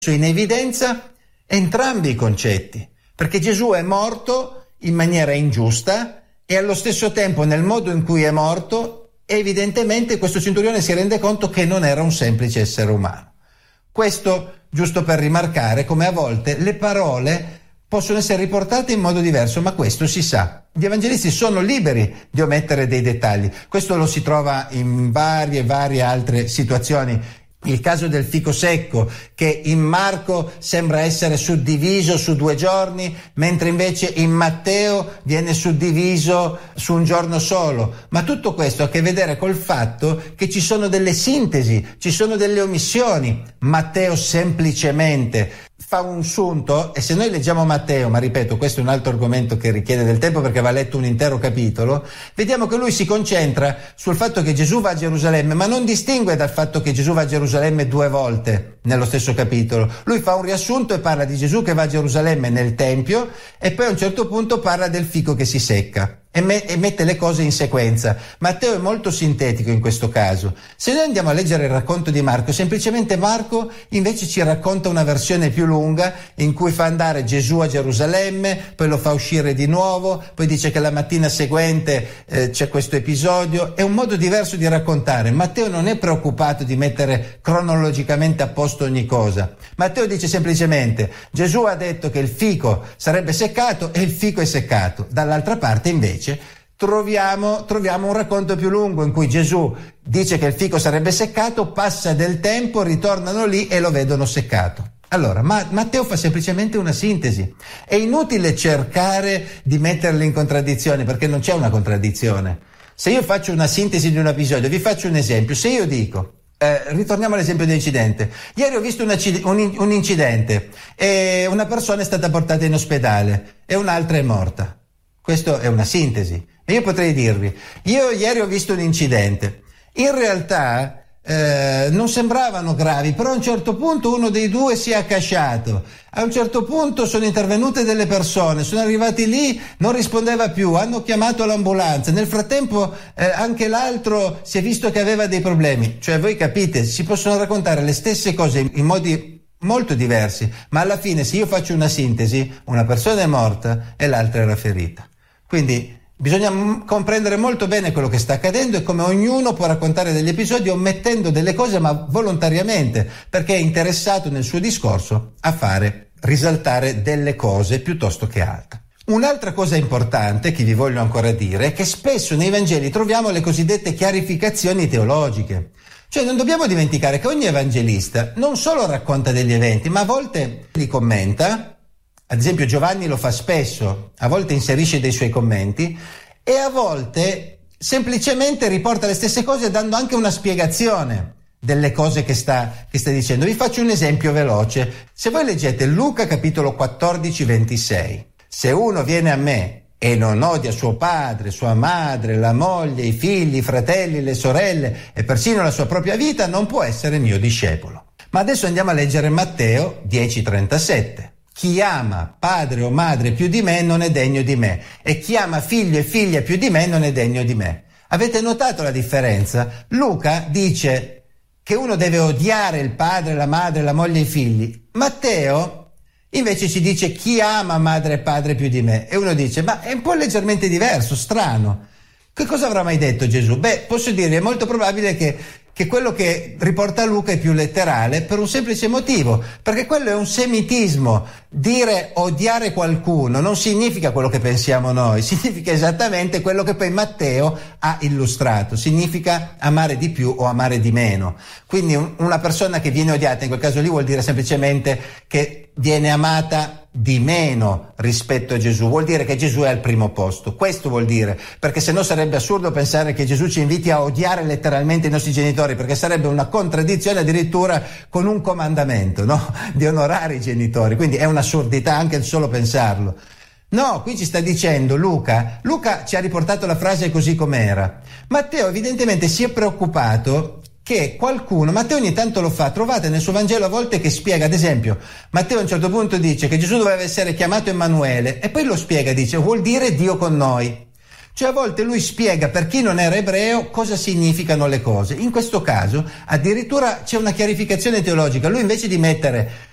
in evidenza entrambi i concetti, perché Gesù è morto in maniera ingiusta e allo stesso tempo nel modo in cui è morto evidentemente questo centurione si rende conto che non era un semplice essere umano. Questo giusto per rimarcare come a volte le parole possono essere riportate in modo diverso, ma questo si sa. Gli evangelisti sono liberi di omettere dei dettagli. Questo lo si trova in varie altre situazioni. Il caso del fico secco, che in Marco sembra essere suddiviso su 2 giorni, mentre invece in Matteo viene suddiviso su un giorno solo. Ma tutto questo ha a che vedere col fatto che ci sono delle sintesi, ci sono delle omissioni. Matteo semplicemente fa un sunto, e se noi leggiamo Matteo, ma ripeto, questo è un altro argomento che richiede del tempo perché va letto un intero capitolo, vediamo che lui si concentra sul fatto che Gesù va a Gerusalemme, ma non distingue dal fatto che Gesù va a Gerusalemme 2 volte nello stesso capitolo. Lui fa un riassunto e parla di Gesù che va a Gerusalemme nel Tempio e poi a un certo punto parla del fico che si secca. E mette le cose in sequenza. Matteo è molto sintetico in questo caso. Se noi andiamo a leggere il racconto di Marco, semplicemente Marco invece ci racconta una versione più lunga in cui fa andare Gesù a Gerusalemme, poi lo fa uscire di nuovo, poi dice che la mattina seguente c'è questo episodio. È un modo diverso di raccontare. Matteo non è preoccupato di mettere cronologicamente a posto ogni cosa. Matteo dice semplicemente: Gesù ha detto che il fico sarebbe seccato e il fico è seccato. Dall'altra parte invece troviamo un racconto più lungo in cui Gesù dice che il fico sarebbe seccato, passa del tempo, ritornano lì e lo vedono seccato. Allora, Matteo fa semplicemente una sintesi. È inutile cercare di metterli in contraddizione, perché non c'è una contraddizione. Se io faccio una sintesi di un episodio, vi faccio un esempio. Se io dico, ritorniamo all'esempio dell'incidente. Ieri ho visto un incidente e una persona è stata portata in ospedale e un'altra è morta. Questo è una sintesi. E io potrei dirvi, io ieri ho visto un incidente. In realtà non sembravano gravi, però a un certo punto uno dei 2 si è accasciato. A un certo punto sono intervenute delle persone, sono arrivati lì, non rispondeva più, hanno chiamato l'ambulanza. Nel frattempo anche l'altro si è visto che aveva dei problemi. Cioè, voi capite, si possono raccontare le stesse cose in modi molto diversi, ma alla fine, se io faccio una sintesi, una persona è morta e l'altra era ferita. Quindi bisogna comprendere molto bene quello che sta accadendo e come ognuno può raccontare degli episodi omettendo delle cose, ma volontariamente, perché è interessato nel suo discorso a fare risaltare delle cose piuttosto che altre. Un'altra cosa importante che vi voglio ancora dire è che spesso nei Vangeli troviamo le cosiddette chiarificazioni teologiche. Cioè, non dobbiamo dimenticare che ogni evangelista non solo racconta degli eventi, ma a volte li commenta. Ad esempio Giovanni lo fa spesso, a volte inserisce dei suoi commenti e a volte semplicemente riporta le stesse cose dando anche una spiegazione delle cose che sta dicendo. Vi faccio un esempio veloce. Se voi leggete Luca capitolo 14, 26, se uno viene a me e non odia suo padre, sua madre, la moglie, i figli, i fratelli, le sorelle e persino la sua propria vita, non può essere mio discepolo. Ma adesso andiamo a leggere Matteo 10,37. Chi ama padre o madre più di me non è degno di me, e chi ama figlio e figlia più di me non è degno di me. Avete notato la differenza? Luca dice che uno deve odiare il padre, la madre, la moglie e i figli. Matteo invece ci dice chi ama madre e padre più di me, e uno dice ma è un po' leggermente diverso, strano. Che cosa avrà mai detto Gesù? Beh, posso dirvi, è molto probabile che quello che riporta Luca è più letterale per un semplice motivo, perché quello è un semitismo. Dire odiare qualcuno non significa quello che pensiamo noi, significa esattamente quello che poi Matteo ha illustrato, significa amare di più o amare di meno. Quindi una persona che viene odiata in quel caso lì vuol dire semplicemente che viene amata di meno rispetto a Gesù, vuol dire che Gesù è al primo posto. Questo vuol dire, perché sennò sarebbe assurdo pensare che Gesù ci inviti a odiare letteralmente i nostri genitori, perché sarebbe una contraddizione addirittura con un comandamento, no? Di onorare i genitori, quindi è un'assurdità anche solo pensarlo. No, qui ci sta dicendo Luca ci ha riportato la frase così com'era. Matteo evidentemente si è preoccupato che qualcuno, Matteo ogni tanto lo fa, trovate nel suo Vangelo a volte che spiega, ad esempio, Matteo a un certo punto dice che Gesù doveva essere chiamato Emanuele e poi lo spiega, dice vuol dire Dio con noi. Cioè a volte lui spiega per chi non era ebreo cosa significano le cose. In questo caso addirittura c'è una chiarificazione teologica. Lui invece di mettere